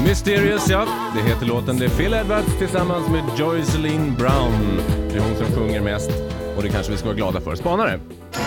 Mysterious, ja. Det heter låten. Det är Phil Edwards tillsammans med Joycelyn Brown. Det är hon som sjunger mest. Och det kanske vi ska vara glada för. Spanare.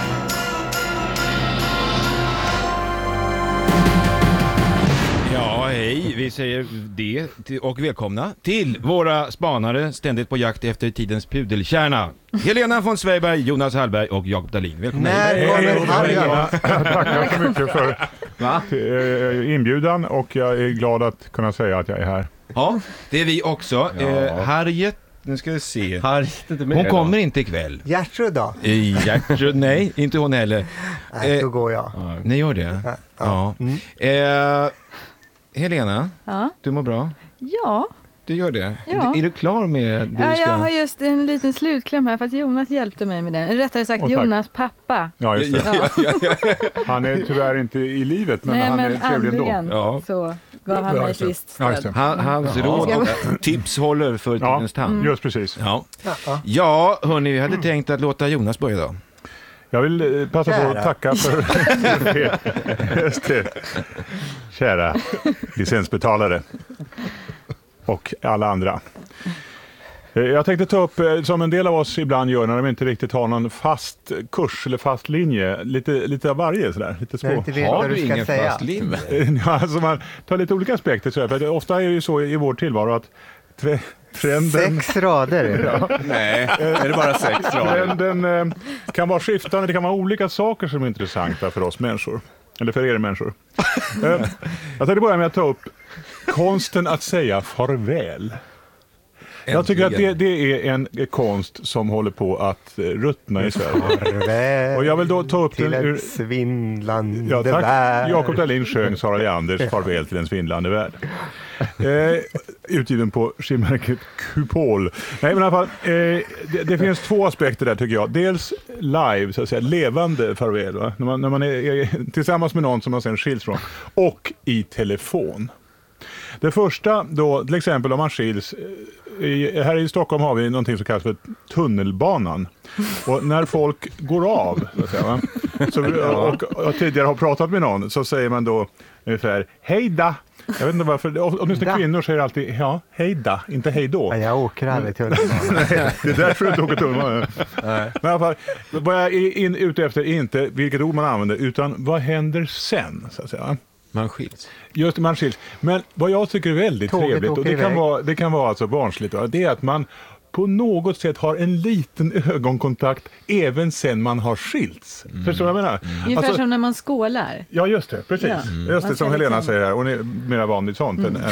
Ja, hej. Vi säger det och välkomna till våra spanare ständigt på jakt efter tidens pudelkärna. Helena von Sveiberg, Jonas Hallberg och Jakob Dahlin. Välkomna. Tackar så mycket för inbjudan och jag är glad att kunna säga att jag är här. Ja, det är vi också. Harriet, nu ska vi se. Harriet inte med. Hon kommer inte ikväll. Gertrud då? Gertrud, nej, inte hon heller. Nej, då går jag. Ni gör det? Ja. Helena, du mår bra? Ja. Du gör det? Ja. Är du klar med det? Ja, jag har just en liten slutkläm här för att Jonas hjälpte mig med den. Rättare sagt Jonas pappa. Ja, just det. Han är tyvärr inte i livet, men han är trevlig ändå. Ja. Så gav han mig ett visst stöd. Hans råd och tips håller för tidens tand. Just precis. Ja, hörni, vi hade tänkt att låta Jonas börja då. Jag vill passa på att tacka för det. Kära licensbetalare och alla andra. Jag tänkte ta upp, som en del av oss ibland gör när de inte riktigt har någon fast kurs eller fast linje, lite av varje sådär. Lite små. Har du ingen fast linje? Ja, alltså man tar lite olika aspekter sådär, för ofta är det ju så i vår tillvaro att trenden... 6 rader. Ja. Nej, är det bara 6 rader? Trenden kan vara skiftande, det kan vara olika saker som är intressanta för oss människor. Eller för er människor. Jag tänkte börja med att ta upp konsten att säga farväl. Jag tycker att det är en konst som håller på att ruttna i Sverige. Farväl. Och jag vill då ta upp till den en svindlande tack. värld. Jakob Dahlin sjöng Sara Leanders Farväl till en svindlande värld. Utgiven på skivmärket Kupol. Nej, men i alla fall, det finns 2 aspekter där tycker jag. Dels live, så att säga, levande farväl. Va? När man är tillsammans med någon som man sen skiljs från. Och i telefon. Det första då, till exempel om man skiljs, här i Stockholm har vi någonting som kallas för tunnelbanan. Och när folk går av och tidigare har pratat med någon, så säger man då ungefär hejda. Jag vet inte varför, åtminstone kvinnor säger alltid hejda, inte hejdå. Ja, jag åker aldrig tunnelbanan. Nej, det är därför du inte åker tunnelbanan. Men i alla fall, vad jag är ute efter är inte vilket ord man använder, utan vad händer sen, så att säga. Man skiljs. Just man skiljs. Men vad jag tycker är väldigt trevligt, och det kan vara alltså barnsligt, det är att man på något sätt har en liten ögonkontakt även sen man har skilts. Förstår du vad jag menar? Ungefär som när man skålar. Ja, just det. Precis. Ja. Just det, som Helena säger här. Hon är mer vanligt sånt än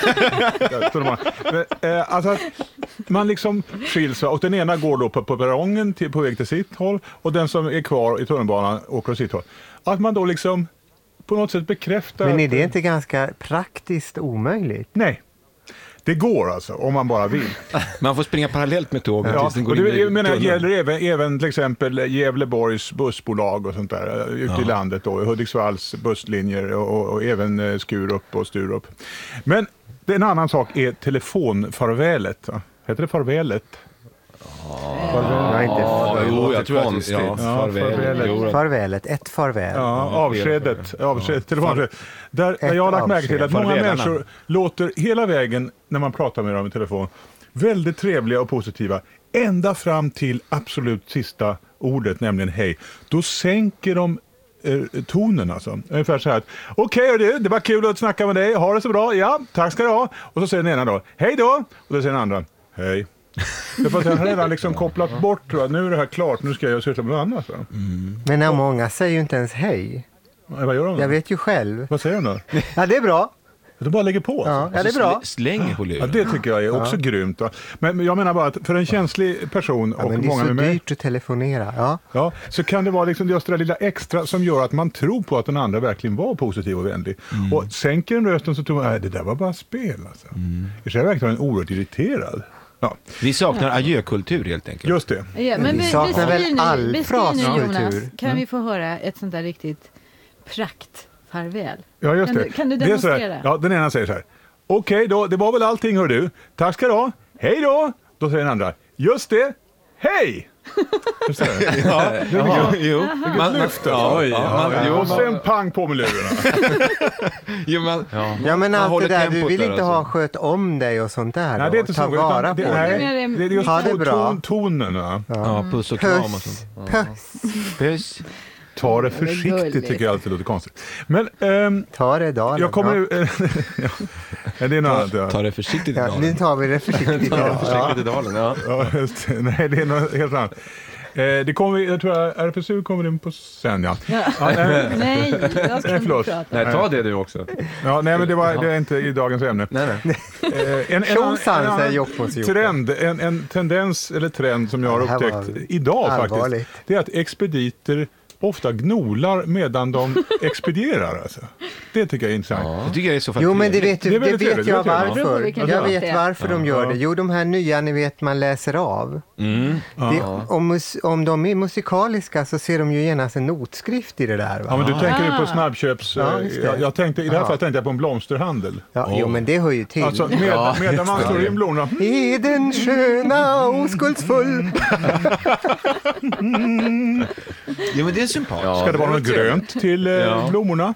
alltså att man liksom skiljs, och den ena går då på perrongen på väg till sitt håll, och den som är kvar i tunnelbanan åker åt sitt håll. Att man då liksom på något sätt bekräftar... Men är det inte ganska praktiskt omöjligt? Nej. Det går alltså, om man bara vill. Man får springa parallellt med tåget. Ja, och det gäller även till exempel Gävleborgs bussbolag och sånt där ute i landet då, Hudiksvalls busslinjer och även Skurup och Sturup. Men en annan sak är telefonfarvälet. Va? Heter det farvälet? Farvälet, ett farväl. Ja, avskedet, telefonfarväl. Där jag har lagt märke till att många människor låter hela vägen när man pratar med dem i telefon väldigt trevliga och positiva, ända fram till absolut sista ordet, nämligen hej. Då sänker de tonen alltså. Ungefär så här. Okej, det var kul att snacka med dig. Ha det så bra. Ja, tack ska du ha. Och så säger den ena då, hej då. Och då säger den andra, hej. Det för att jag har redan liksom kopplat bort, tror jag. Nu är det här klart, nu ska jag syssla med något annat. Men många säger ju inte ens hej. Vad gör de då? Jag vet ju själv. Vad säger de då? Ja, det är bra. De bara lägger på. Ja, det är bra. Slänger på luren. Ja, det tycker jag är också grymt. Va? Men jag menar bara att för en känslig person och men många med mig... det är så dyrt att telefonera. Ja, så kan det vara liksom just det där lilla extra som gör att man tror på att den andra verkligen var positiv och vänlig. Och sänker den rösten så tror man, det där var bara spel. Alltså. I själva verket var den oerhört irriterad. Ja. Vi saknar adjökultur helt enkelt. Just det. Ja, men vi saknar väl all fraskultur. Jonas, kan vi få höra ett sånt där riktigt praktfarväl? Ja, just det. Kan du demonstrera? Ja, den ena säger så här. Okej då, det var väl allting, hör du. Tack ska du ha. Hej då. Då säger den andra, just det. Hej! Just det. Ja, Jo. Och sen pang på med lurarna. Ja, men allt håller det där, du tempot vill där, inte alltså. ha sköt om dig och sånt där. Nej, det är inte ta så. vara på Det är just Ha det bra. tonen. Va? Ja, puss och kram och sånt. Puss. Ta det försiktigt tycker jag alltid låter konstigt. Men Ta det idag. jag kommer ja, det är något annat. Ja. Ta det försiktigt Ja, idag. nu tar vi det försiktigt idag. Försiktigt i dalen, ja. Ja, just det. Nej, det är något helt annat. Det kommer, jag tror att RFSU kommer in på sen, ja. Nej, jag ska inte förlåt. prata. Nej, ta det du också. Ja, nej, men det är inte i dagens ämne. Nej. Tjosan, säger Jokkmokks Jocke. trend, en tendens eller trend som jag har Det här var upptäckt idag allvarligt. faktiskt, det är att expediter ofta gnolar medan de expedierar. Alltså. Det tycker jag är intressant. Jag tycker det är så Jo, men det vet, Det är väldigt vet trevligt, jag det vet jag. Beror på varför. vilken Jag låt vet det är. varför de gör det. Jo, de här nya, ni vet, man läser av. Det, om de är musikaliska så ser de ju genast en notskrift i det där. Va? Ja, men du tänker ju på snabbköps... Ja, just det. jag tänkte, i det här fallet tänkte jag på en blomsterhandel. Ja, jo, men det hör ju till. Alltså, medan man slår in blommorna... Är den sköna oskuldsfull? Ja, men det är sympatiskt. Ska det vara något grönt till blommorna?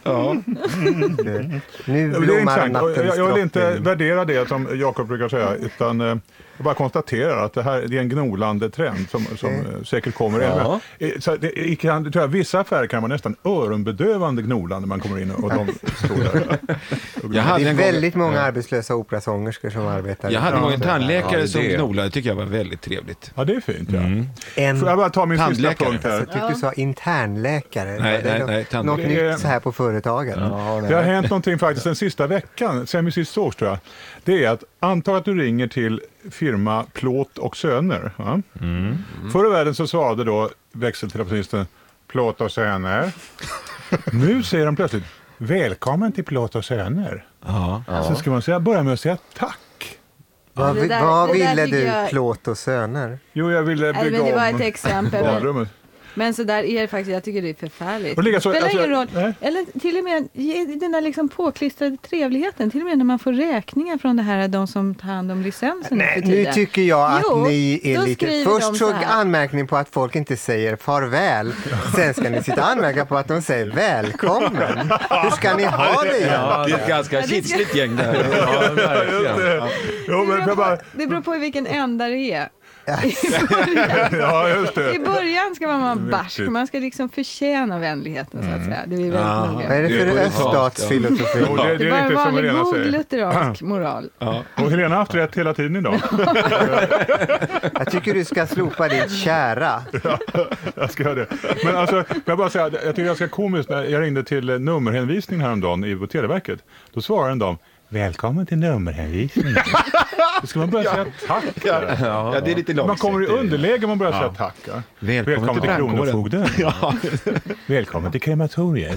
Nu Det är blommar intressant. Och nattens jag vill inte drottning. värdera det som Jakob brukar säga, utan jag bara konstaterar att det är en gnolande trend som säkert kommer. Ja. Så tror jag, vissa affärer kan vara nästan öronbedövande gnolande när man kommer in och de står där. Jag hade Det är en gång, väldigt många arbetslösa operasångerskor som arbetar. jag hade en gång en tandläkare Ja, som det. gnolade. Det tycker jag var väldigt trevligt. Ja, det är fint. Ja. En Får jag bara ta min sista Tandläkare. punkt här? Jag tyckte du sa internläkare. Nej, Det är nej, något tandläkare. nytt så här på företaget. Det har hänt någonting faktiskt den sista veckan, sen vi sist sågs tror jag. Det är att anta att du ringer till firma Plåt och Söner. Ja? Förr i världen så svarade då växeltelefonisten Plåt och Söner. Nu säger de plötsligt välkommen till Plåt och Söner. Ja. Så ska man börja med att säga tack. Vad, Det där- vad det där ville tycker du, jag- Plåt och Söner? Jo, jag ville Nej, bygga men det var om ett exempel. badrummet. Men så där är det faktiskt, jag tycker det är förfärligt. Och likaså, Det spelar alltså, ingen roll. nej. Eller till och med den där liksom påklistrade trevligheten. Till och med när man får räkningar från det här, de som tar hand om licensen. Nej, nu tycker jag att Jo, ni är då lite... skriver de Först så så här. anmärkning på att folk inte säger farväl. Sen ska ni sitta och anmärka på att de säger välkommen. Hur ska ni ha det igen? Det är ett ganska kitsligt gäng där. Ja, verkligen. Jo, men jag bara, Det beror på i vilken ända det är. ja, just det. I början ska man vara barsk. Viktigt. Man ska liksom förtjäna vänligheten så att säga. Det är väldigt Vad noga. är det för Det är öststatsfilosofi? Jo, det Det är var en riktigt som vanlig Helena god säger. lutheransk moral. Och Helena har haft rätt hela tiden idag. Jag tycker du ska slopa ditt kära. Jag ska göra det. Men alltså, jag bara säga, jag tycker det är ganska komiskt när jag ringde till nummerhänvisning häromdagen på Televerket. Då svarade de, välkommen till nummerhänvisningen. Då ska man börja säga tack. Ja, det är lite långsamt. Man kommer i underläge om man börjar säga tack. Ja. Välkommen till Kronofogden. Välkommen till krematoriet.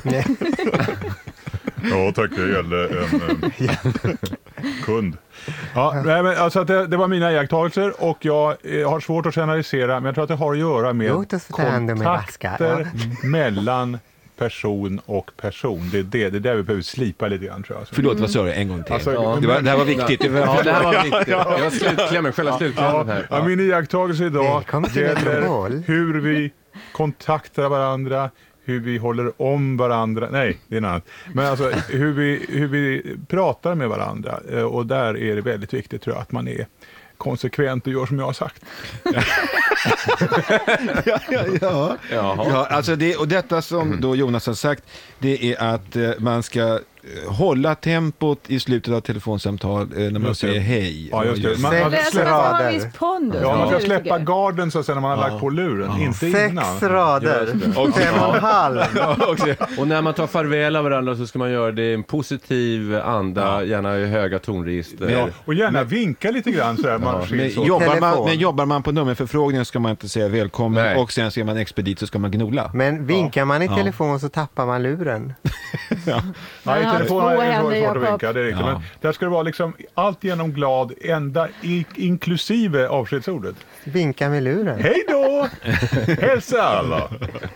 Ja, tack. Det gällde en kund. Ja, nej, men alltså att det var mina iakttagelser och jag har svårt att generalisera, men jag tror att det har att göra med Låt oss ta hand om en aska, kontakter mellan person och person. Det är där vi behöver slipa lite grann, tror jag. Förlåt, vad sa du? En gång till. Alltså, Det här var viktigt. Ja, det här var viktigt. Jag har slutklämmen, själva slutklämmen här. Ja, min iakttagelse idag Välkommen till gäller Metropol. hur vi kontaktar varandra, hur vi håller om varandra. Nej, det är något annat. Men alltså hur vi pratar med varandra. Och där är det väldigt viktigt, tror jag, att man är konsekvent och gör som jag har sagt. Ja, alltså och detta som då Jonas har sagt, det är att man ska hålla tempot i slutet av telefonsamtal när man Just det. säger hej. Ja, just det. Sex Man Det ska ha en viss rader. pondus. Ja, man ska Det tycker släppa jag. garden så att säga när man har lagt på luren, inte 6 innan. rader. 5,5. Och när man tar farväl av varandra så ska man göra det i en positiv anda, gärna i höga tonregister. Ja, och gärna vinka lite grann så här. Man skiljs åt. Jobbar man på nummerförfrågningen ska man inte säga välkommen. Nej. Och sen ser man expedit så ska man gnolla. Men vinkar man i telefon så tappar man luren. Nej, Man har telefonen två är händer, svårt att Jakob. vinka, det är riktigt. Men där ska det vara liksom allt genom glad, ända inklusive avskedsordet. Vinka med luren. Hej då! Hälsa alla!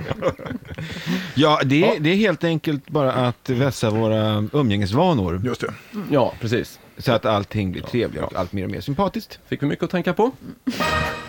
Ja, det är helt enkelt bara att vässa våra umgängesvanor. Just det. Ja, precis. Så att allting blir trevligare och allt mer och mer sympatiskt. Fick vi mycket att tänka på.